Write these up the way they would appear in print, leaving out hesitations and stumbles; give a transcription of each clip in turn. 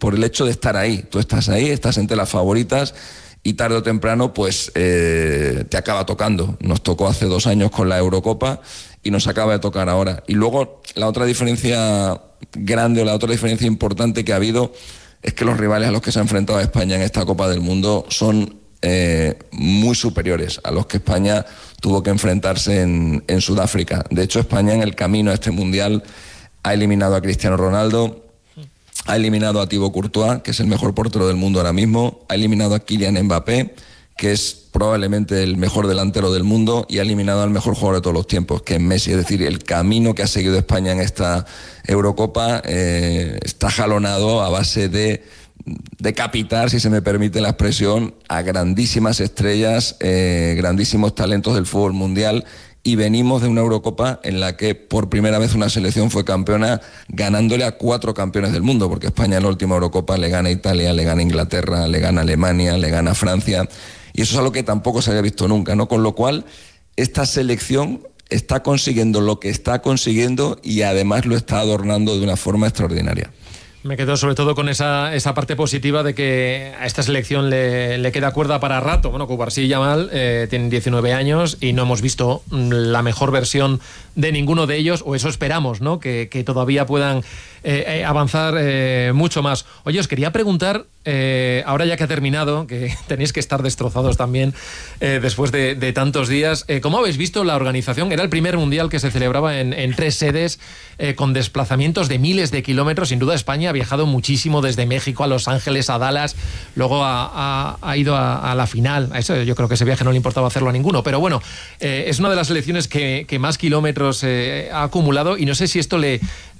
por el hecho de estar ahí. Tú estás ahí, estás entre las favoritas y tarde o temprano pues te acaba tocando. Nos tocó hace 2 años con la Eurocopa y nos acaba de tocar ahora. Y luego la otra diferencia grande o la otra diferencia importante que ha habido es que los rivales a los que se ha enfrentado España en esta Copa del Mundo son muy superiores a los que España tuvo que enfrentarse en Sudáfrica. De hecho, España en el camino a este Mundial ha eliminado a Cristiano Ronaldo, ha eliminado a Thibaut Courtois, que es el mejor portero del mundo ahora mismo, ha eliminado a Kylian Mbappé, que es probablemente el mejor delantero del mundo, y ha eliminado al mejor jugador de todos los tiempos, que es Messi. Es decir, el camino que ha seguido España en esta Eurocopa está jalonado a base de decapitar, si se me permite la expresión, a grandísimas estrellas, grandísimos talentos del fútbol mundial, y venimos de una Eurocopa en la que por primera vez una selección fue campeona ganándole a 4 campeones del mundo, porque España en la última Eurocopa le gana a Italia, le gana a Inglaterra, le gana a Alemania, le gana a Francia, y eso es algo que tampoco se había visto nunca, ¿no? Con lo cual, esta selección está consiguiendo lo que está consiguiendo y además lo está adornando de una forma extraordinaria. Me quedo sobre todo con esa parte positiva de que a esta selección le queda cuerda para rato. Bueno, Cubarsí y Yamal tienen 19 años y no hemos visto la mejor versión de ninguno de ellos, o eso esperamos, ¿no? Que todavía puedan avanzar mucho más. Oye, os quería preguntar, ahora ya que ha terminado, que tenéis que estar destrozados también después de tantos días, ¿cómo habéis visto la organización? Era el primer mundial que se celebraba en 3 sedes, con desplazamientos de miles de kilómetros. Sin duda España ha viajado muchísimo, desde México a Los Ángeles, a Dallas, luego ha ido a la final. A eso yo creo que ese viaje no le importaba hacerlo a ninguno, pero bueno, es una de las selecciones que más kilómetros ha acumulado, y no sé si esto le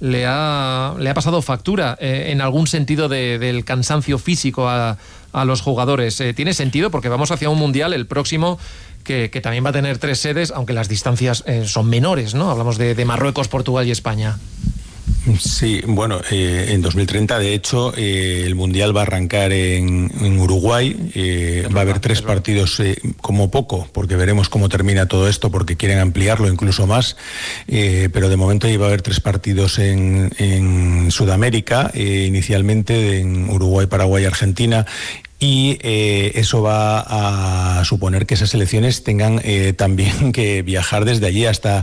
ha pasado factura en algún sentido del cansancio físico a los jugadores. ¿Tiene sentido? Porque vamos hacia un mundial, el próximo, que también va a tener 3 sedes, aunque las distancias son menores, ¿no? Hablamos de Marruecos, Portugal y España. Sí, bueno, en 2030, de hecho, el Mundial va a arrancar en Uruguay. Va a haber 3 partidos como poco, porque veremos cómo termina todo esto, porque quieren ampliarlo incluso más. Pero de momento va a haber 3 partidos en Sudamérica, inicialmente en Uruguay, Paraguay y Argentina. Y eso va a suponer que esas selecciones tengan también que viajar desde allí hasta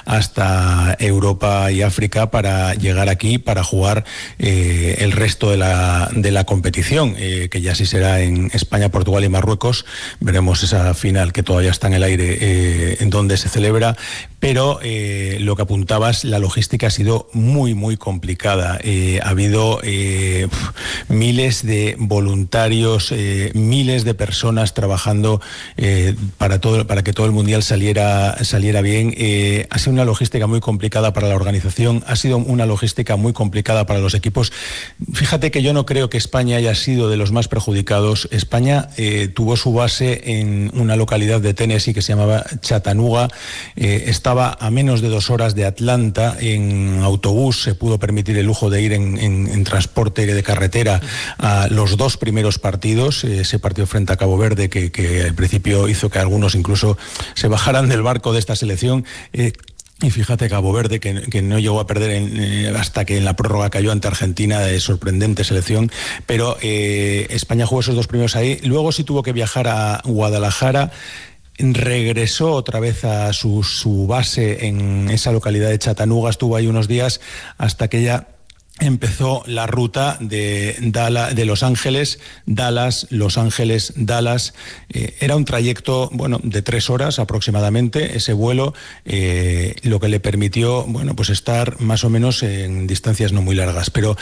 Europa y África para llegar aquí para jugar el resto de la competición, que ya sí será en España, Portugal y Marruecos. Veremos esa final que todavía está en el aire, en donde se celebra. Pero lo que apuntabas, la logística ha sido muy, muy complicada. Ha habido miles de voluntarios, miles de personas trabajando para que todo el Mundial saliera bien. Ha sido una logística muy complicada para la organización, ha sido una logística muy complicada para los equipos. Fíjate que yo no creo que España haya sido de los más perjudicados. España tuvo su base en una localidad de Tennessee que se llamaba Chattanooga. Estaba a menos de 2 horas de Atlanta en autobús. Se pudo permitir el lujo de ir en transporte de carretera a los 2 primeros partidos. Ese partido frente a Cabo Verde que al principio hizo que algunos incluso se bajaran del barco de esta selección. Y fíjate, Cabo Verde, que no llegó a perder hasta que en la prórroga cayó ante Argentina, de sorprendente selección, pero España jugó esos 2 primeros ahí. Luego sí tuvo que viajar a Guadalajara. Regresó otra vez a su base en esa localidad de Chattanooga. Estuvo ahí unos días hasta que ya empezó la ruta de Los Ángeles, Dallas, Los Ángeles, Dallas. Era un trayecto, de 3 horas aproximadamente, ese vuelo, lo que le permitió, pues estar más o menos en distancias no muy largas. Pero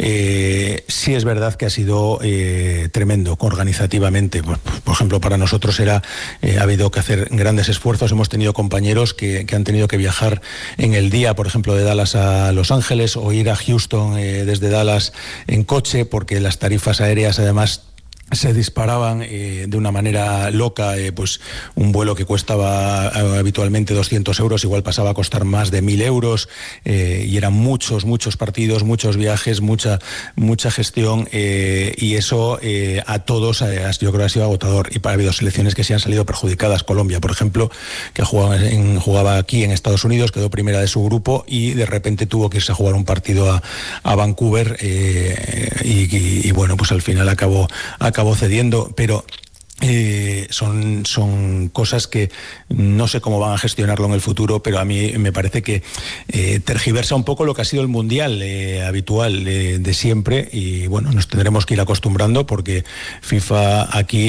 sí es verdad que ha sido tremendo organizativamente. Por ejemplo, para nosotros ha habido que hacer grandes esfuerzos. Hemos tenido compañeros que han tenido que viajar en el día, por ejemplo, de Dallas a Los Ángeles, o ir a Houston desde Dallas en coche, porque las tarifas aéreas además se disparaban de una manera loca, pues un vuelo que costaba habitualmente 200 euros, igual pasaba a costar más de 1.000 euros, y eran muchos partidos, muchos viajes, mucha gestión, y eso a todos yo creo que ha sido agotador. Y ha habido selecciones que se han salido perjudicadas. Colombia, por ejemplo, que jugaba aquí en Estados Unidos, quedó primera de su grupo y de repente tuvo que irse a jugar un partido a Vancouver, y bueno, pues al final acabó cediendo, pero son cosas que no sé cómo van a gestionarlo en el futuro, pero a mí me parece que tergiversa un poco lo que ha sido el mundial habitual de siempre, y bueno, nos tendremos que ir acostumbrando, porque FIFA aquí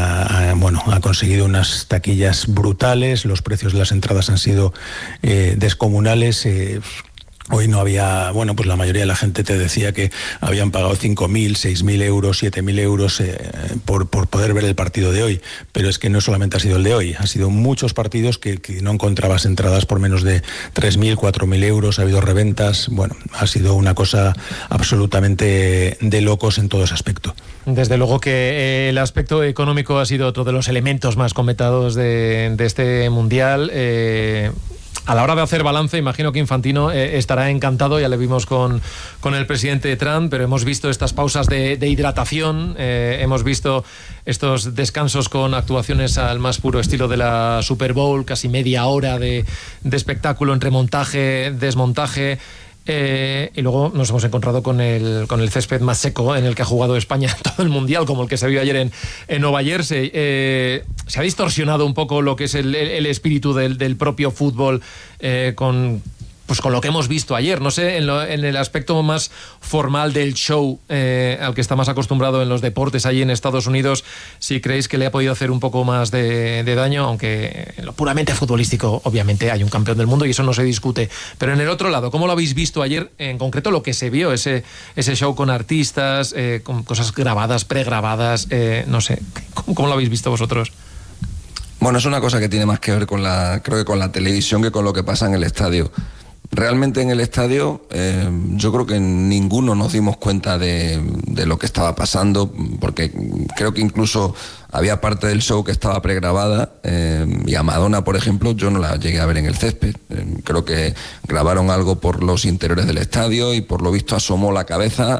ha conseguido unas taquillas brutales, los precios de las entradas han sido descomunales. Hoy no había, pues la mayoría de la gente te decía que habían pagado 5.000, 6.000 euros, 7.000 euros por poder ver el partido de hoy. Pero es que no solamente ha sido el de hoy, ha sido muchos partidos que no encontrabas entradas por menos de 3.000, 4.000 euros, ha habido reventas. Bueno, ha sido una cosa absolutamente de locos en todo ese aspecto. Desde luego que el aspecto económico ha sido otro de los elementos más comentados de este Mundial. A la hora de hacer balance, imagino que Infantino estará encantado, ya le vimos con el presidente Trump, pero hemos visto estas pausas de hidratación, hemos visto estos descansos con actuaciones al más puro estilo de la Super Bowl, casi media hora de espectáculo entre montaje, desmontaje. Y luego nos hemos encontrado con el césped más seco en el que ha jugado España en todo el Mundial, como el que se vio ayer en Nueva Jersey. Se ha distorsionado un poco lo que es el espíritu del propio fútbol con lo que hemos visto ayer. No sé, en el aspecto más formal del show, al que está más acostumbrado en los deportes allí en Estados Unidos, si creéis que le ha podido hacer un poco más de daño, aunque en lo puramente futbolístico, obviamente, hay un campeón del mundo y eso no se discute. Pero en el otro lado, ¿cómo lo habéis visto ayer? En concreto, lo que se vio, ese show con artistas, con cosas grabadas, pregrabadas, no sé. ¿Cómo lo habéis visto vosotros? Bueno, es una cosa que tiene más que ver creo que con la televisión que con lo que pasa en el estadio. Realmente en el estadio yo creo que ninguno nos dimos cuenta de lo que estaba pasando, porque creo que incluso había parte del show que estaba pregrabada, y a Madonna, por ejemplo, yo no la llegué a ver en el césped. Creo que grabaron algo por los interiores del estadio y por lo visto asomó la cabeza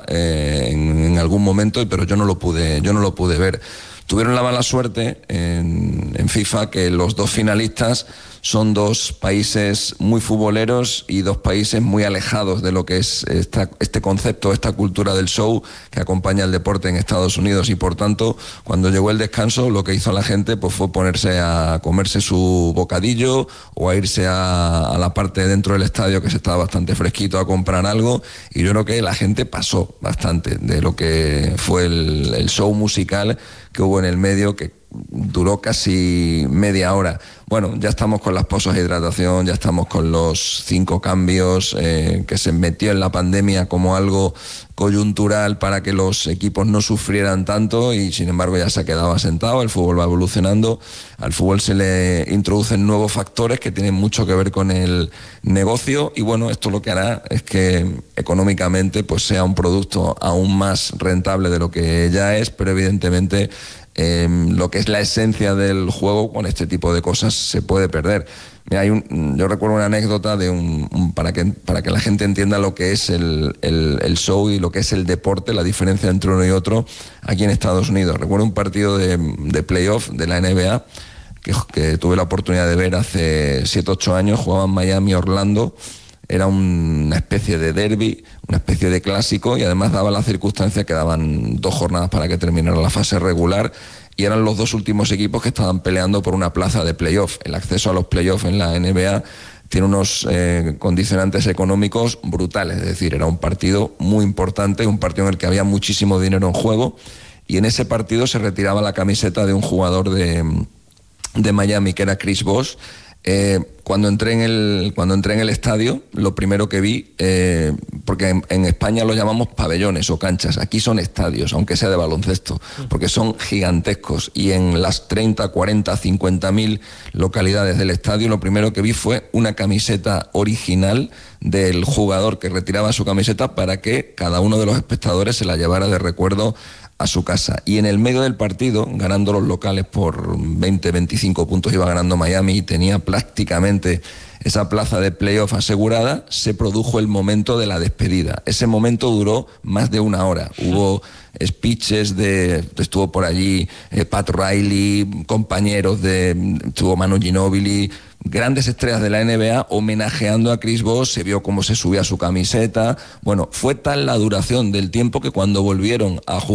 en algún momento, pero yo no lo pude ver. Tuvieron la mala suerte en FIFA que los dos finalistas son dos países muy futboleros y dos países muy alejados de lo que es este concepto, esta cultura del show que acompaña el deporte en Estados Unidos, y por tanto, cuando llegó el descanso, lo que hizo la gente pues fue ponerse a comerse su bocadillo o a irse a la parte de dentro del estadio, que se estaba bastante fresquito, a comprar algo, y yo creo que la gente pasó bastante de lo que fue el show musical que hubo en el medio, que duró casi media hora. Bueno, ya estamos con las pausas de hidratación, ya estamos con los 5 cambios, que se metió en la pandemia como algo coyuntural para que los equipos no sufrieran tanto, y sin embargo ya se ha quedado asentado. El fútbol va evolucionando, al fútbol se le introducen nuevos factores que tienen mucho que ver con el negocio, y bueno, esto lo que hará es que económicamente pues sea un producto aún más rentable de lo que ya es, pero evidentemente lo que es la esencia del juego con este tipo de cosas se puede perder. Mira, yo recuerdo una anécdota de para que la gente entienda lo que es el show y lo que es el deporte, la diferencia entre uno y otro aquí en Estados Unidos. Recuerdo un partido de playoff de la NBA que tuve la oportunidad de ver hace 7-8 años. Jugaban Miami-Orlando. Era una especie de derbi, una especie de clásico, y además daba la circunstancia que daban 2 jornadas para que terminara la fase regular, y eran los 2 últimos equipos que estaban peleando por una plaza de playoff. El acceso a los playoffs en la NBA tiene unos condicionantes económicos brutales, es decir, era un partido muy importante, un partido en el que había muchísimo dinero en juego, y en ese partido se retiraba la camiseta de un jugador de Miami, que era Chris Bosh. Cuando entré en el estadio, lo primero que vi, porque en España lo llamamos pabellones o canchas, aquí son estadios, aunque sea de baloncesto, porque son gigantescos, y en las 30, 40, 50.000 localidades del estadio, lo primero que vi fue una camiseta original del jugador que retiraba su camiseta para que cada uno de los espectadores se la llevara de recuerdo a su casa. Y en el medio del partido, ganando los locales por 20, 25 puntos, iba ganando Miami y tenía prácticamente esa plaza de playoff asegurada, se produjo el momento de la despedida. Ese momento duró más de una hora. Hubo speeches estuvo por allí Pat Riley, compañeros estuvo Manu Ginóbili, grandes estrellas de la NBA homenajeando a Chris Bosh, se vio cómo se subía su camiseta. Bueno, fue tal la duración del tiempo que cuando volvieron a jugar